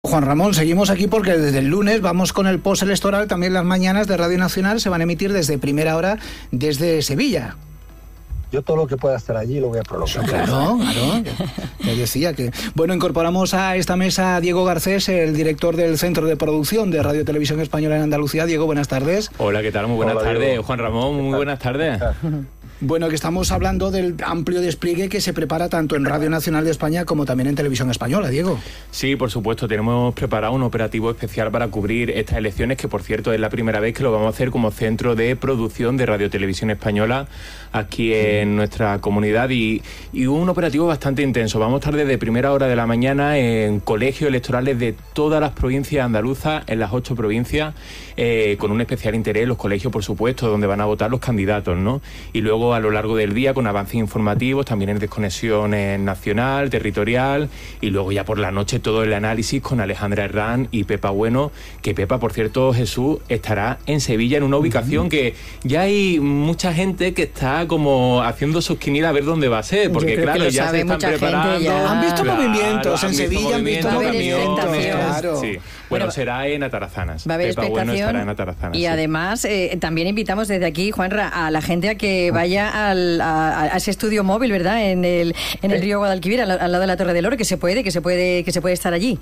Juan Ramón, seguimos aquí porque desde el lunes vamos con el postelectoral. También las mañanas de Radio Nacional se van a emitir desde primera hora desde Sevilla. Yo todo lo que pueda estar allí lo voy a prolongar. Claro. Te decía que... Bueno, incorporamos a esta mesa a Diego Garcés, el director del Centro de Producción de Radio Televisión Española en Andalucía. Diego, buenas tardes. Hola, ¿qué tal? Muy buenas tardes. Diego. Juan Ramón, muy buenas tardes. Bueno, que estamos hablando del amplio despliegue que se prepara tanto en Radio Nacional de España como también en Televisión Española, Diego. Sí, por supuesto, tenemos preparado un operativo especial para cubrir estas elecciones, que por cierto es la primera vez que lo vamos a hacer como centro de producción de Radio Televisión Española aquí en nuestra comunidad, y un operativo bastante intenso. Vamos a estar desde primera hora de la mañana en colegios electorales de todas las provincias andaluzas, en las 8 provincias, con un especial interés en los colegios, por supuesto, donde van a votar los candidatos, ¿no? Y luego a lo largo del día con avances informativos, también en desconexión nacional, territorial, y luego ya por la noche todo el análisis con Alejandra Herrán y Pepa Bueno, que Pepa, por cierto, Jesús, estará en Sevilla en una ubicación que ya hay mucha gente que está como haciendo sus quinilas a ver dónde va a ser, porque claro, ya se están preparando. Han visto movimientos en Sevilla, han visto camiones, claro. Sí. Bueno, será en Atarazanas. Va a haber Pepa expectación, Bueno estará en Atarazanas. Y además también invitamos desde aquí, Juanra, a la gente a que vaya a ese estudio móvil, ¿verdad? En el río Guadalquivir, al lado de la Torre del Oro, que se puede estar allí.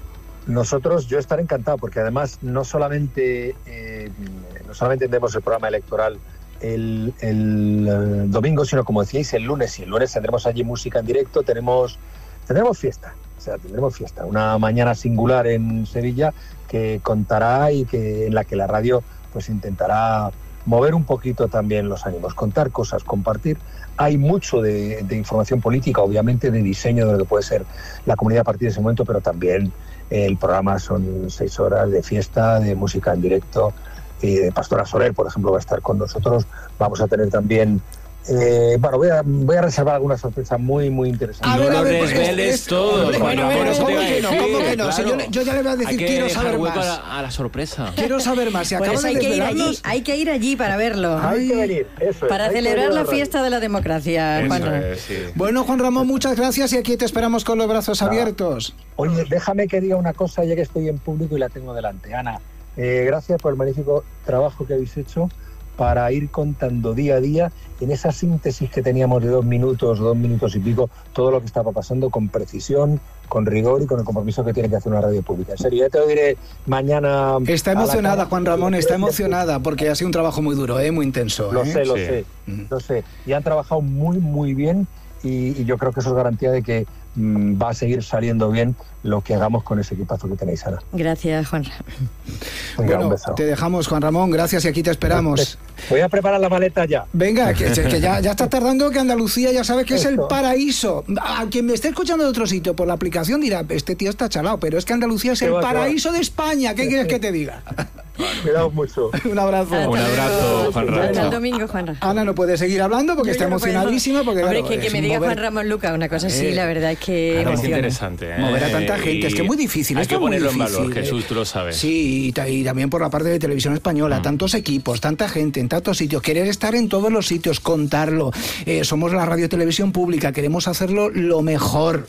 Yo estaré encantado, porque además no solamente tendremos el programa electoral el domingo, sino, como decíais, el lunes. Y el lunes tendremos allí música en directo, tendremos fiesta. O sea, tendremos fiesta, una mañana singular en Sevilla que contará en la que la radio pues intentará mover un poquito también los ánimos, contar cosas, compartir. Hay mucho de información política, obviamente, de diseño de lo que puede ser la comunidad a partir de ese momento, pero también el programa son 6 horas de fiesta, de música en directo. Pastora Soler, por ejemplo, va a estar con nosotros. Vamos a tener también... voy a reservar alguna sorpresa muy, muy interesante. A ver, no desveles todo. ¿Cómo que no? Claro. Yo ya le voy a decir, quiero saber más. A la sorpresa. Quiero saber más. Si acabas de desvelarnos... Hay que ir allí para verlo. Hay que venir, eso es. Para celebrar la fiesta de la democracia, Juan. Sí. Bueno, Juan Ramón, muchas gracias, y aquí te esperamos con los brazos abiertos. Oye, déjame que diga una cosa, ya que estoy en público y la tengo delante. Ana, gracias por el magnífico trabajo que habéis hecho para ir contando día a día, en esa síntesis que teníamos de 2 minutos y pico, todo lo que estaba pasando con precisión, con rigor y con el compromiso que tiene que hacer una radio pública. En serio, ya te lo diré mañana. Está emocionada, Juan Ramón, está emocionada, porque ha sido un trabajo muy duro, muy intenso. Lo sé. Y han trabajado muy, muy bien, y yo creo que eso es garantía de que va a seguir saliendo bien lo que hagamos con ese equipazo que tenéis, Ana. Gracias, Juan. Venga, bueno, te dejamos, Juan Ramón, gracias, y aquí te esperamos. Voy a preparar la maleta ya. Venga, que ya está tardando, que Andalucía ya sabe que es el paraíso. A quien me esté escuchando de otro sitio por la aplicación dirá, este tío está chalado, pero es que Andalucía es el paraíso de España. ¿Qué quieres que te diga? Cuidado mucho. Un abrazo. Un abrazo, Juan Ramón. Hasta el domingo, Juan. Ana no puede seguir hablando porque está emocionadísima. Porque, hombre, claro, que me diga Juan Ramón Luca una cosa así, la verdad es que es interesante. Mover a tanta gente, es que es muy difícil. Hay que ponerlo en valor, Jesús, tú lo sabes. Sí, y también por la parte de Televisión Española, tantos equipos, tanta gente, en tantos sitios, querer estar en todos los sitios, contarlo. Somos la radio televisión pública, queremos hacerlo lo mejor,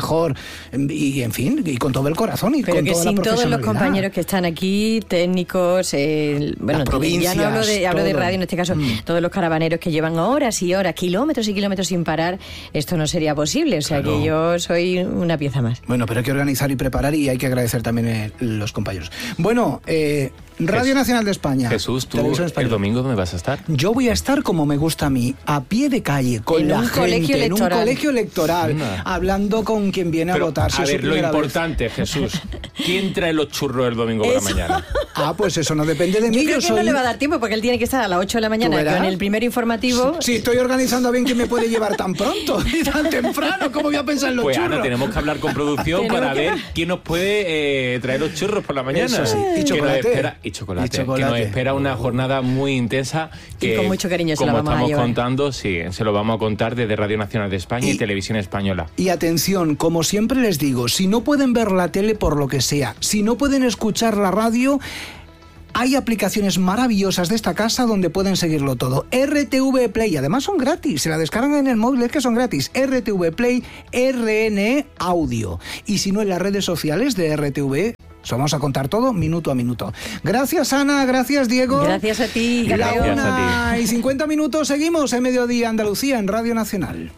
y en fin, y con todo el corazón y pero con que toda la sin profesionalidad. todos los compañeros que están aquí, técnicos, bueno, provincias, ya no hablo de radio en este caso, todos los caravaneros que llevan horas y horas, kilómetros y kilómetros sin parar, esto no sería posible, o sea que yo soy una pieza más. Bueno, pero hay que organizar y preparar, y hay que agradecer también los compañeros. Bueno, Radio Nacional de España. Jesús, ¿tú el domingo dónde vas a estar? Yo voy a estar, como me gusta a mí, a pie de calle, con la gente, en un colegio electoral, hablando con quien viene a votar. A ver, lo importante, Jesús, ¿quién trae los churros el domingo por la mañana? Pues eso no depende de mí. Yo creo que no le va a dar tiempo, porque él tiene que estar a las 8 de la mañana con el primer informativo. Sí, estoy organizando bien, ¿quién me puede llevar tan pronto y tan temprano? ¿Cómo voy a pensar en los churros? Pues Ana, tenemos que hablar con producción para ver quién nos puede traer los churros por la mañana. Eso sí, y chocolate. Y chocolate. Que nos espera una jornada muy intensa, que y con mucho cariño como se la vamos estamos a llevar. Contando, sí, se lo vamos a contar desde Radio Nacional de España y Televisión Española. Y atención, como siempre les digo, si no pueden ver la tele por lo que sea, si no pueden escuchar la radio, Hay aplicaciones maravillosas de esta casa donde pueden seguirlo todo. RTV Play, además son gratis, se la descargan en el móvil, es que son gratis. RTV Play, RN Audio. Y si no, en las redes sociales de RTV, os vamos a contar todo minuto a minuto. Gracias, Ana, gracias, Diego. Gracias a ti. Gracias La a ti. 1:50 minutos, seguimos en Mediodía Andalucía en Radio Nacional.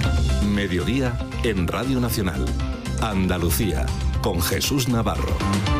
Mediodía en Radio Nacional. Andalucía, con Jesús Navarro.